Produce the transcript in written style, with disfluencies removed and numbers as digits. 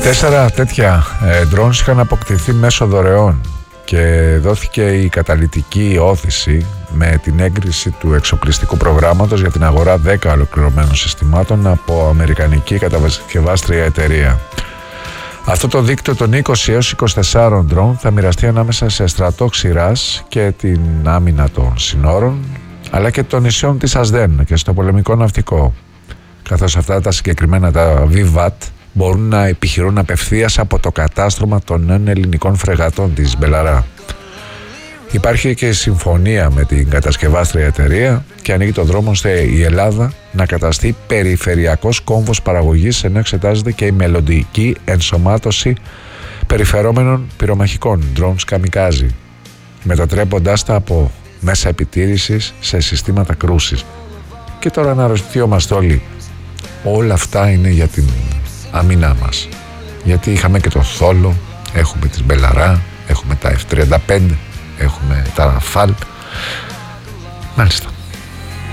4 τέτοια drones είχαν αποκτηθεί μέσω δωρεών και δόθηκε η καταλυτική όθηση με την έγκριση του εξοπλιστικού προγράμματος για την αγορά 10 ολοκληρωμένων συστημάτων από αμερικανική κατασκευάστρια εταιρεία. Αυτό το δίκτυο των 20 έως 24 drone θα μοιραστεί ανάμεσα σε στρατό ξηράς και την άμυνα των συνόρων, αλλά και των νησιών της Ασδέν και στο πολεμικό ναυτικό, καθώς αυτά τα συγκεκριμένα τα VVAT μπορούν να επιχειρούν απευθείας από το κατάστρωμα των νέων ελληνικών φρεγατών της Μπελαρά. Υπάρχει και συμφωνία με την κατασκευάστρια εταιρεία και ανοίγει το δρόμο ώστε η Ελλάδα να καταστεί περιφερειακός κόμβος παραγωγής, ενώ εξετάζεται και η μελλοντική ενσωμάτωση περιφερόμενων πυρομαχικών drones kamikaze, μετατρέποντάς τα από μέσα επιτήρησης σε συστήματα κρούσης. Και τώρα αναρωτιόμαστε όλοι, όλα αυτά είναι για την άμυνά μας, γιατί είχαμε και το Θόλο, έχουμε τις Μπελαρά, έχουμε τα F-35, έχουμε τα Rafale. Μάλιστα.